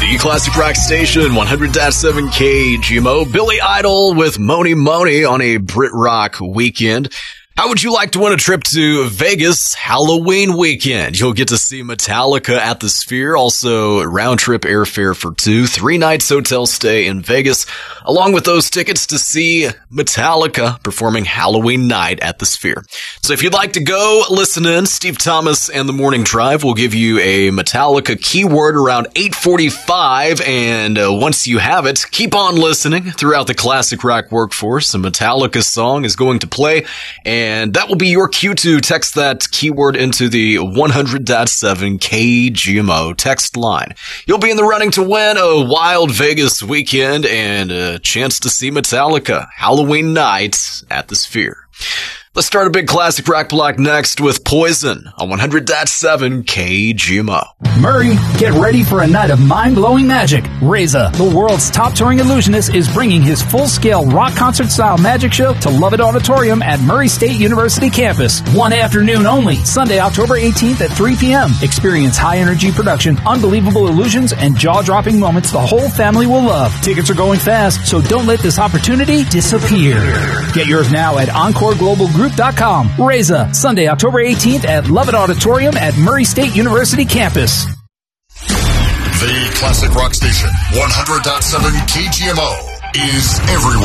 The Classic Rock Station, 100.7 KGMO. Billy Idol with Moni Moni on a Brit Rock weekend. How would you like to win a trip to Vegas Halloween weekend? You'll get to see Metallica at the Sphere, also round-trip airfare for 2, 3 nights hotel stay in Vegas, along with those tickets to see Metallica performing Halloween night at the Sphere. So if you'd like to go, listen in. Steve Thomas and the Morning Drive will give you a Metallica keyword around 8:45, and once you have it, keep on listening throughout the classic rock workforce. A Metallica song is going to play, and that will be your cue to text that keyword into the 100.7 KGMO text line. You'll be in the running to win a wild Vegas weekend and a chance to see Metallica Halloween night at the Sphere. Let's start a big classic rock block next with Poison on 100.7 KGMO. Murray, get ready for a night of mind-blowing magic. Reza, the world's top touring illusionist, is bringing his full-scale rock concert-style magic show to Lovett Auditorium at Murray State University campus. One afternoon only, Sunday, October 18th at 3 p.m. Experience high-energy production, unbelievable illusions, and jaw-dropping moments the whole family will love. Tickets are going fast, so don't let this opportunity disappear. Get yours now at EncoreGlobalGroup.com. Reza, Sunday, October 18th at Lovett Auditorium at Murray State University campus. The Classic Rock Station, 100.7 KGMO, is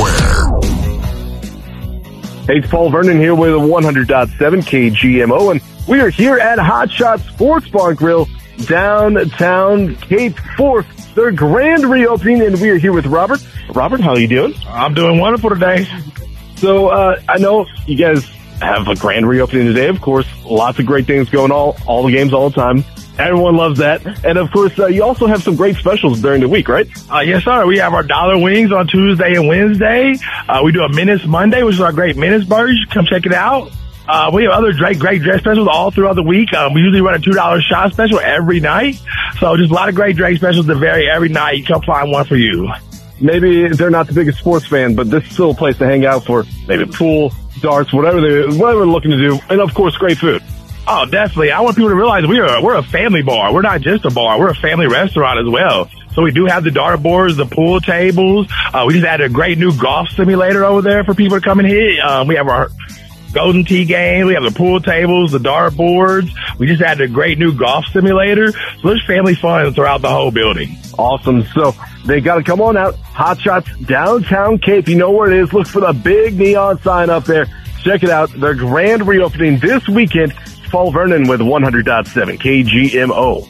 everywhere. Hey, it's Paul Vernon here with 100.7 KGMO, and we are here at Hot Shot Sports Bar Grill, downtown Cape Force. Their grand reopening, and we are here with Robert. Robert, how are you doing? I'm doing wonderful today. So, I know you guys have a grand reopening today, of course. Lots of great things going on, all the games all the time. Everyone loves that. And, of course, you also have some great specials during the week, right? Yes, sir. We have our dollar wings on Tuesday and Wednesday. We do a Menace Monday, which is our great Menace burger. Come check it out. We have other great dress specials all throughout the week. We usually run a $2 shot special every night. So just a lot of great drink specials that vary every night. You come find one for you. Maybe they're not the biggest sports fan, but this is still a place to hang out for maybe pool, darts, whatever they're looking to do, and of course, great food. Oh, definitely. I want people to realize we're a family bar. We're not just a bar. We're a family restaurant as well. So we do have the dart boards, the pool tables. We just added a great new golf simulator over there for people to come and hit. We have our Golden Tee game. We have the pool tables, the dart boards. We just added a great new golf simulator. So there's family fun throughout the whole building. Awesome. So they got to come on out. Hot Shots downtown Cape. You know where it is. Look for the big neon sign up there. Check it out. Their grand reopening this weekend. Paul Vernon with 100.7 KGMO.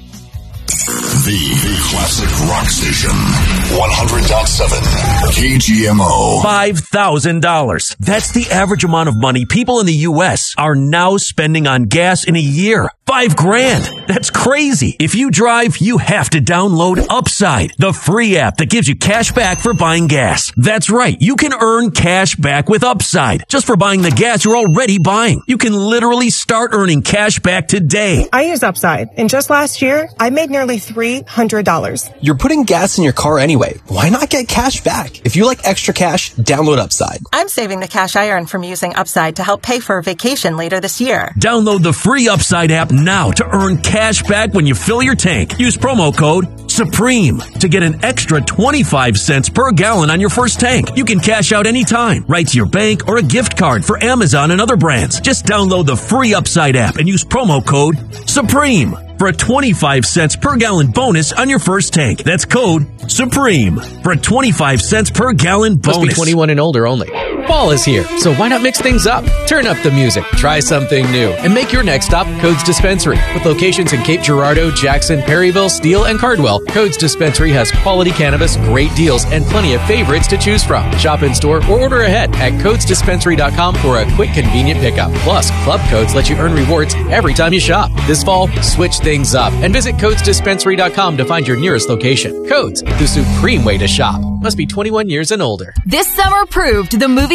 The Classic Rock Station, 100.7 KGMO. $5,000. That's the average amount of money people in the U.S. are now spending on gas in a year. $5,000. That's crazy. If you drive, you have to download Upside, the free app that gives you cash back for buying gas. That's right. You can earn cash back with Upside just for buying the gas you're already buying. You can literally start earning cash back today. I use Upside, and just last year, I made nearly $300. You're putting gas in your car anyway. Why not get cash back? If you like extra cash, download Upside. I'm saving the cash I earn from using Upside to help pay for a vacation later this year. Download the free Upside app now to earn cash back when you fill your tank. Use promo code SUPREME to get an extra 25 cents per gallon on your first tank. You can cash out anytime, right to your bank or a gift card for Amazon and other brands. Just download the free Upside app and use promo code SUPREME for a 25 cents per gallon bonus on your first tank. That's code SUPREME for a 25 cents per gallon bonus. Must be 21 and older only. Fall is here, so why not mix things up? Turn up the music, try something new, and make your next stop Codes Dispensary. With locations in Cape Girardeau, Jackson, Perryville, Steele, and Cardwell, Codes Dispensary has quality cannabis, great deals, and plenty of favorites to choose from. Shop in store or order ahead at CodesDispensary.com for a quick, convenient pickup. Plus, Club Codes let you earn rewards every time you shop. This fall, switch things up and visit CodesDispensary.com to find your nearest location. Codes, the supreme way to shop. Must be 21 years and older. This summer proved the movie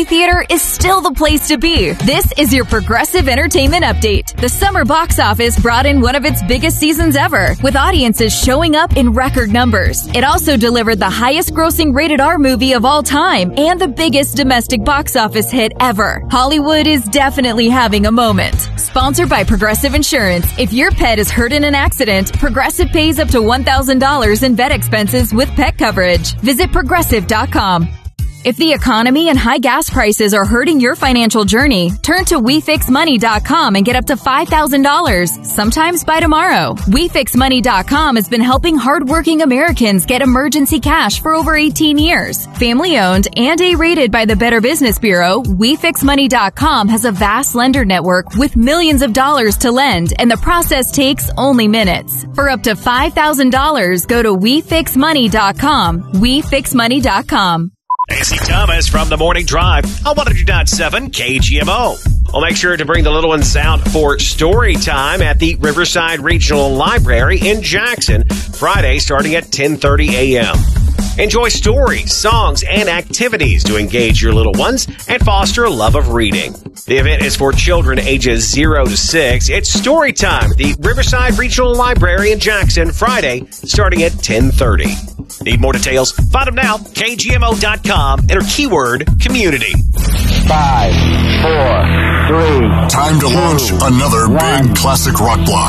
theater is still the place to be. This is your Progressive Entertainment Update. The summer box office brought in one of its biggest seasons ever, with audiences showing up in record numbers. It also delivered the highest grossing rated R movie of all time and the biggest domestic box office hit ever. Hollywood is definitely having a moment. Sponsored by Progressive Insurance. If your pet is hurt in an accident, Progressive pays up to $1,000 in vet expenses with pet coverage. Visit Progressive.com. If the economy and high gas prices are hurting your financial journey, turn to WeFixMoney.com and get up to $5,000, sometimes by tomorrow. WeFixMoney.com has been helping hardworking Americans get emergency cash for over 18 years. Family-owned and A-rated by the Better Business Bureau, WeFixMoney.com has a vast lender network with millions of dollars to lend, and the process takes only minutes. For up to $5,000, go to WeFixMoney.com. WeFixMoney.com. Casey Thomas from the Morning Drive on 100.7 KGMO. We'll make sure to bring the little ones out for story time at the Riverside Regional Library in Jackson, Friday starting at 10:30 a.m. Enjoy stories, songs, and activities to engage your little ones and foster a love of reading. The event is for children ages 0 to 6. It's story time at the Riverside Regional Library in Jackson, Friday starting at 10:30. Need more details? Find them now, KGMO.com, enter keyword community. 5, 4, 3. Time to launch another big classic rock block.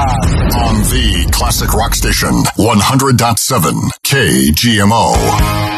Liftoff. On the Classic Rock Station, 100.7 KGMO.